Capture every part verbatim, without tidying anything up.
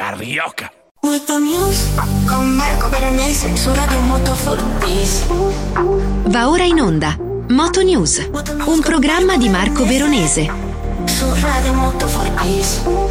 Carioca. With the Muse, con Marco Veronese su Radio Moto for Peace. Va ora in onda Moto News, un programma di Marco Veronese Su Radio Moto for Peace.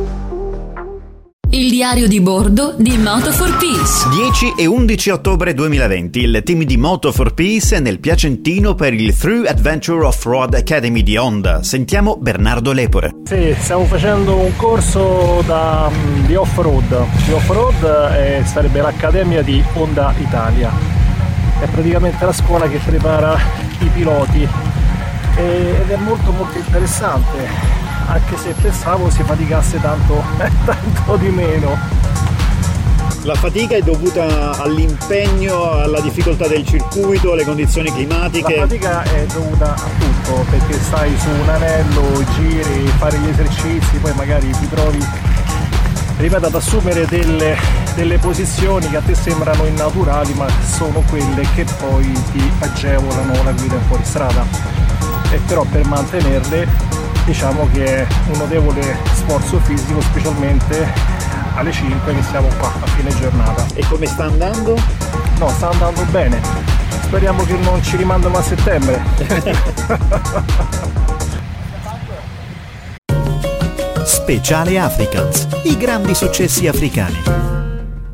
Il diario di bordo di Moto for Peace. dieci e undici ottobre duemilaventi, il team di Moto for Peace è nel Piacentino per il Through Adventure Off-Road Academy di Honda. Sentiamo Bernardo Lepore. Sì, stiamo facendo un corso da, di off-road. Di off-road eh, sarebbe l'Accademia di Honda Italia. È praticamente la scuola che prepara i piloti e, ed è molto molto interessante. Anche se pensavo si faticasse tanto, tanto di meno. La fatica è dovuta all'impegno, alla difficoltà del circuito, alle condizioni climatiche? La fatica è dovuta a tutto, perché stai su un anello, giri, fare gli esercizi, poi magari ti trovi, ripeto, ad assumere delle, delle posizioni che a te sembrano innaturali, ma sono quelle che poi ti agevolano la guida in fuoristrada. E però per mantenerle diciamo che è un notevole sforzo fisico, specialmente alle cinque che siamo qua a fine giornata. E come sta andando? No, sta andando bene. Speriamo che non ci rimandano a settembre. Speciale Africans, i grandi successi africani.